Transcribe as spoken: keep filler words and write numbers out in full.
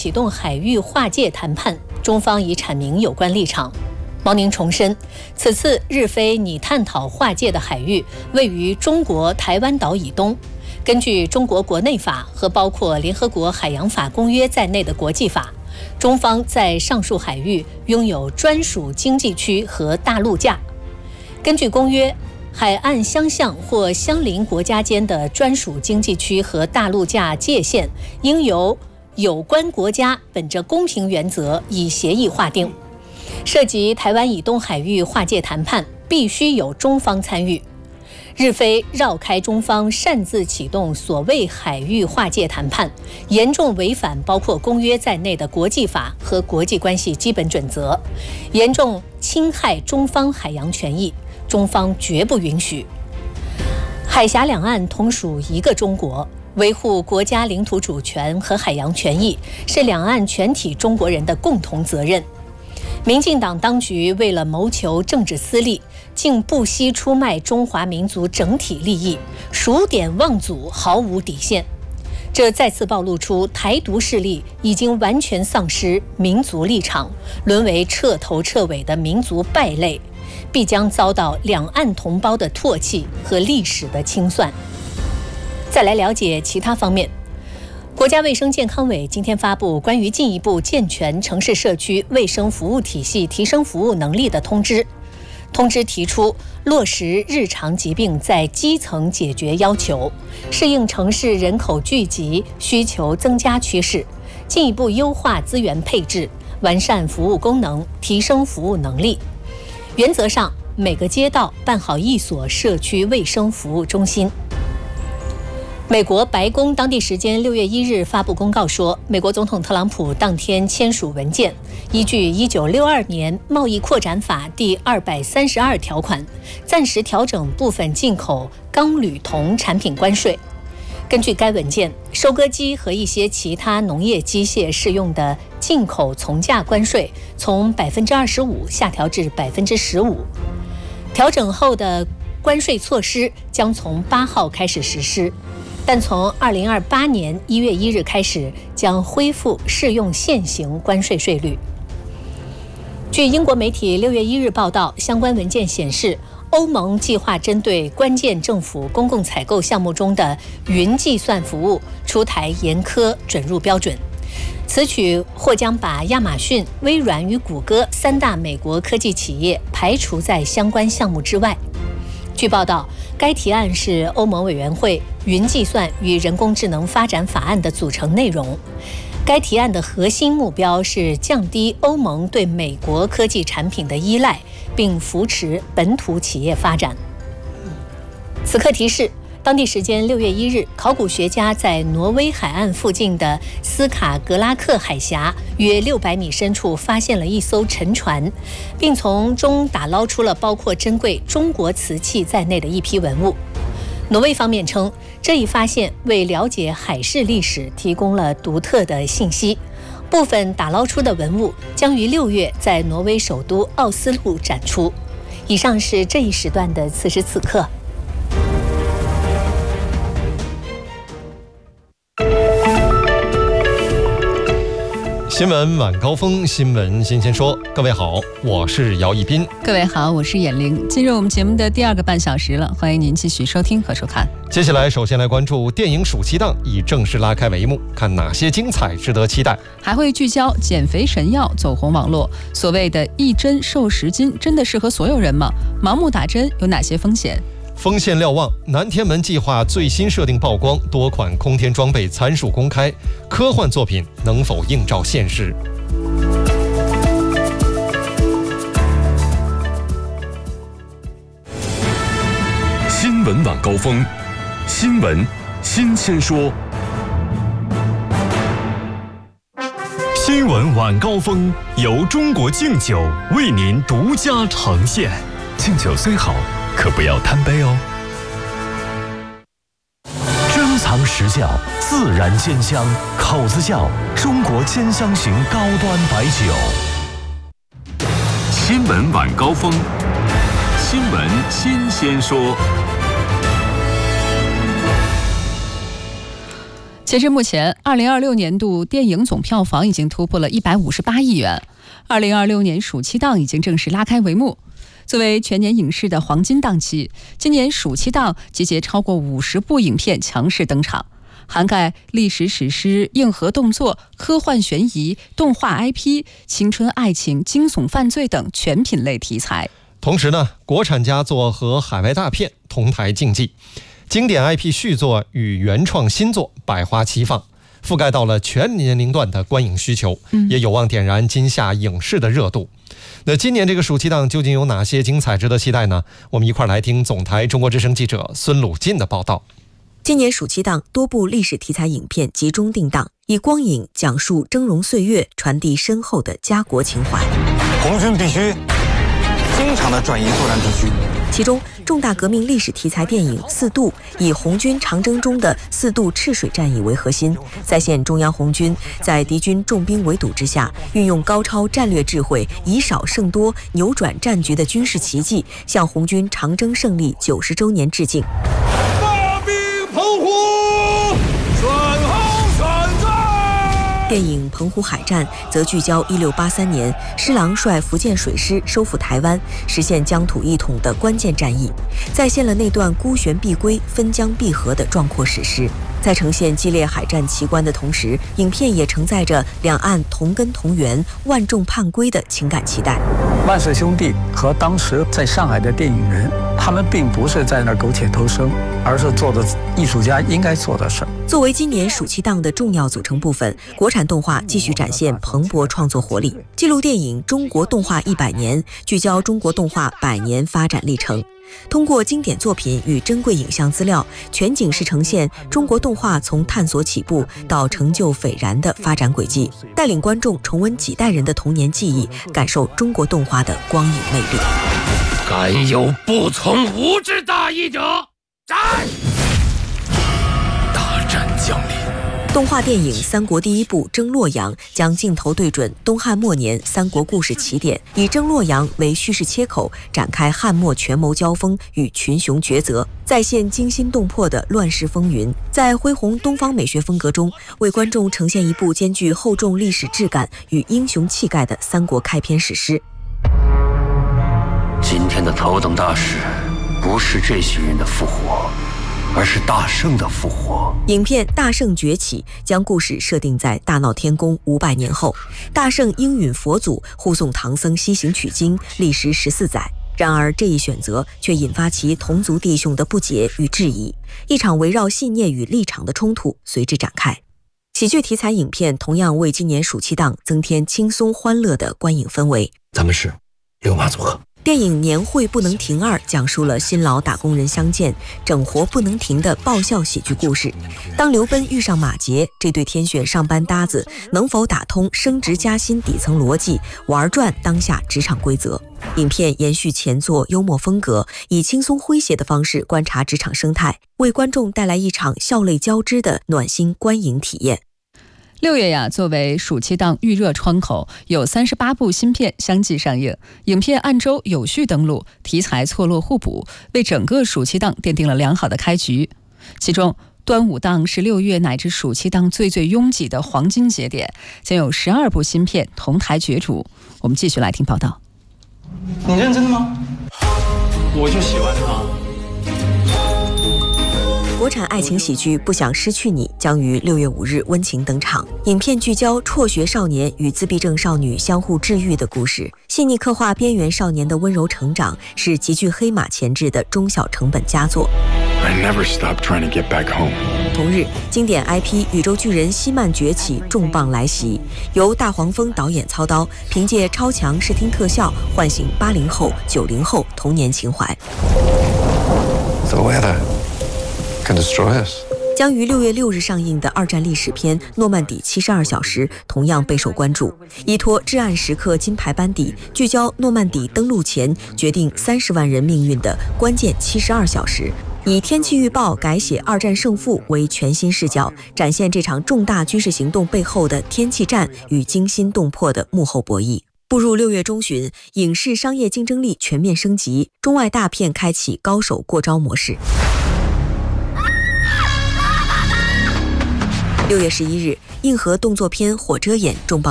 启动海域划界谈判，中方已阐明有关立场。毛宁重申，此次日菲拟探讨划界的海域位于中国台湾岛以东。根据中国国内法和包括联合国海洋法公约在内的国际法，中方在上述海域拥有专属经济区和大陆架。根据公约，海岸相向或相邻国家间的专属经济区和大陆架界限，应由有关国家本着公平原则以协议划定。涉及台湾以东海域划界谈判，必须有中方参与。日菲绕开中方擅自启动所谓海域划界谈判，严重违反包括公约在内的国际法和国际关系基本准则，严重侵害中方海洋权益，中方绝不允许。海峡两岸同属一个中国，维护国家领土主权和海洋权益是两岸全体中国人的共同责任。民进党当局为了谋求政治私利，竟不惜出卖中华民族整体利益，数典忘祖，毫无底线。这再次暴露出台独势力已经完全丧失民族立场，沦为彻头彻尾的民族败类，必将遭到两岸同胞的唾弃和历史的清算。再来了解其他方面。国家卫生健康委今天发布关于进一步健全城市社区卫生服务体系提升服务能力的通知。通知提出，落实日常疾病在基层解决要求，适应城市人口聚集需求增加趋势，进一步优化资源配置，完善服务功能，提升服务能力。原则上，每个街道办好一所社区卫生服务中心。美国白宫当地时间六月一日发布公告说，美国总统特朗普当天签署文件，依据一九六二年贸易扩展法第二百三十二条款，暂时调整部分进口钢铝铜产品关税。根据该文件，收割机和一些其他农业机械适用的进口从价关税从百分之二十五下调至百分之十五。调整后的关税措施将从八号开始实施。但从二零二八年一月一日开始，将恢复适用现行关税税率。据英国媒体六月一日报道，相关文件显示，欧盟计划针对关键政府公共采购项目中的云计算服务出台严苛准入标准。此举或将把亚马逊、微软与谷歌三大美国科技企业排除在相关项目之外。据报道，该提案是欧盟委员会云计算与人工智能发展法案的组成内容。该提案的核心目标是降低欧盟对美国科技产品的依赖，并扶持本土企业发展。此刻提示，当地时间六月一日，考古学家在挪威海岸附近的斯卡格拉克海峡约六百米深处发现了一艘沉船，并从中打捞出了包括珍贵中国瓷器在内的一批文物。挪威方面称，这一发现为了解海事历史提供了独特的信息。部分打捞出的文物将于六月在挪威首都奥斯陆展出。以上是这一时段的此时此刻。 新闻晚高峰，新闻新鲜说。各位好，我是姚一斌。 各位好，我是眼玲。进入我们节目的第二个半小时了，欢迎您继续收听和收看。 接下来，首先来关注电影暑期档已正式拉开帷幕，看哪些精彩值得期待。 还会聚焦减肥神药走红网络，所谓的一针瘦十斤，真的适合所有人吗？盲目打针有哪些风险？ 锋线瞭望，南天门计划最新设定曝光，多款空天装备参数公开，科幻作品能否映照现实？ 新闻晚高峰，新闻新鲜说。新闻晚高峰由中国敬酒为您独家呈现。敬酒虽好，可不要贪杯哦。珍藏实窖，自然煎香，口子窖中国煎香型高端白酒。新闻晚高峰，新闻新鲜说。 截至目前，二零二六年度电影总票房已经突破了一百五十八亿元。二零二六年暑期档已经正式拉开帷幕。作为全年影视的黄金档期，今年暑期档集结超过五十部影片强势登场，涵盖历史史诗、硬核动作、科幻悬疑、动画 I P、青春爱情、惊悚犯罪等全品类题材。 同时呢，国产佳作和海外大片同台竞技，经典 I P 续作与原创新作百花齐放，覆盖到了全年龄段的观影需求，也有望点燃今夏影视的热度。那今年这个暑期档究竟有哪些精彩值得期待呢？我们一块来听总台中国之声记者孙鲁进的报道。 今年暑期档多部历史题材影片集中定档，以光影讲述峥嵘岁月，传递深厚的家国情怀。 红军必须经常的转移作战地区。 其中，重大革命历史题材电影《四渡》以红军长征中的四渡赤水战役为核心，再现中央红军在敌军重兵围堵之下，运用高超战略智慧，以少胜多，扭转战局的军事奇迹，向红军长征胜利九十周年致敬。 发兵澎湖，选后选战。 电影《澎湖海战》则聚焦一六八三年施琅率福建水师收复台湾，实现疆土一统的关键战役，再现了那段孤悬碧归、分疆必合的壮阔史诗。在呈现激烈海战奇观的同时，影片也承载着两岸同根同源、万众盼归的情感期待。 万氏兄弟和当时在上海的电影人，他们并不是在那儿苟且偷生，而是做的艺术家应该做的事。 作为今年暑期档的重要组成部分，国产动画继续展现蓬勃创作活力。纪录电影《中国动画一百年》聚焦中国动画百年发展历程，通过经典作品与珍贵影像资料，全景式呈现中国动画从探索起步到成就斐然的发展轨迹，带领观众重温几代人的童年记忆，感受中国动画的光影魅力。 敢有不从吾之大义者，斩！大战降临。 动画电影《三国第一部征洛阳》将镜头对准东汉末年三国故事起点，以征洛阳为叙事切口，展开汉末权谋交锋与群雄抉择，再现惊心动魄的乱世风云。在恢宏东方美学风格中，为观众呈现一部兼具厚重历史质感与英雄气概的三国开篇史诗。 今天的头等大事，不是这些人的复活，而是大圣的复活。 影片《大圣崛起》将故事设定在大闹天宫五百年后，大圣应允佛祖护送唐僧西行取经，历时十四载。然而这一选择却引发其同族弟兄的不解与质疑，一场围绕信念与立场的冲突随之展开。喜剧题材影片同样为今年暑期档增添轻松欢乐的观影氛围。 咱们是六马组合。 电影《年会不能停二》讲述了新老打工人相见、整活不能停的爆笑喜剧故事。当刘奔遇上马杰，这对天选上班搭子能否打通升职加薪底层逻辑，玩转当下职场规则？影片延续前作幽默风格，以轻松诙谐的方式观察职场生态，为观众带来一场笑泪交织的暖心观影体验。 六月呀，作为暑期档预热窗口，有三十八部新片相继上映，影片按周有序登陆，题材错落互补，为整个暑期档奠定了良好的开局。其中，端午档是六月乃至暑期档最最拥挤的黄金节点，将有十二部新片同台角逐。我们继续来听报道。 你认真的吗？我就喜欢他。 国产爱情喜剧《不想失去你》将于六月五日温情登场。影片聚焦辍学少年与自闭症少女相互治愈的故事，细腻刻画边缘少年的温柔成长，是极具黑马潜质的中小成本佳作。 I never stopped trying to get back home. 同日，经典 I P《宇宙巨人希曼崛起》重磅来袭，由大黄蜂导演操刀，凭借超强视听特效唤醒八零后、九零后童年情怀。 The weather can destroy us. 将于六月六日上映的二战历史片《诺曼底七十二小时》同样备受关注，依托至暗时刻金牌班底，聚焦诺曼底登陆前决定三十万人命运的关键七十二小时，以天气预报改写二战胜负为全新视角，展现这场重大军事行动背后的天气战与惊心动魄的幕后博弈。步入六月中旬，影视商业竞争力全面升级，中外大片开启高手过招模式。 六月十一日，硬核动作片《火遮眼》重磅